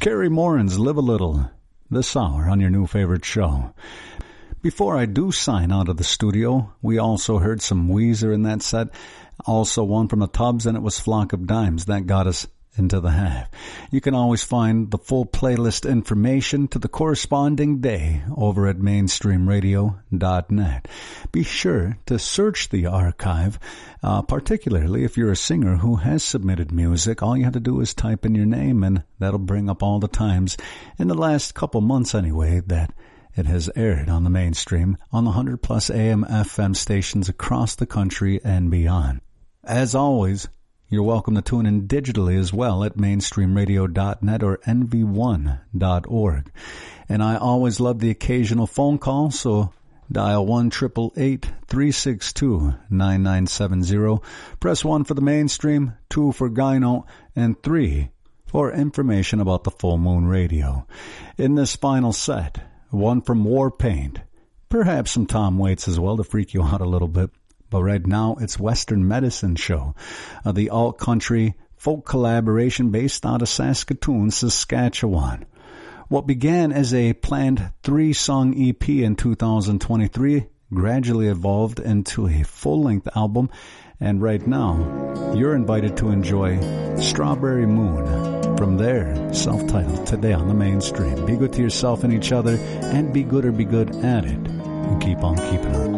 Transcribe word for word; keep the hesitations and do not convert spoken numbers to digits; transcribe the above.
Carrie Morin's Live a Little, this hour on your new favorite show. Before I do sign out of the studio, we also heard some Weezer in that set, also one from the Tubs, and it was Flock of Dimes. That got us into the half. You can always find the full playlist information to the corresponding day over at mainstream radio dot net. Be sure to search the archive, uh, particularly if you're a singer who has submitted music. All you have to do is type in your name, and that'll bring up all the times, in the last couple months anyway, that it has aired on the Mainstream on the one hundred plus A M F M stations across the country and beyond. As always, you're welcome to tune in digitally as well at mainstream radio dot net or N V one dot org. And I always love the occasional phone call, so dial one eight eight eight, three six two, nine nine seven zero. Press one for the Mainstream, two for Gyno, and three for information about the Full Moon Radio. In this final set, one from Warpaint, perhaps some Tom Waits as well to freak you out a little bit. But right now, it's Western Medicine Show, uh, the alt-country folk collaboration based out of Saskatoon, Saskatchewan. What began as a planned three-song E P in two thousand twenty-three gradually evolved into a full-length album, and right now, you're invited to enjoy Strawberry Moon from their self-titled Today on the Mainstream. Be good to yourself and each other, and be good or be good at it, and keep on keeping on.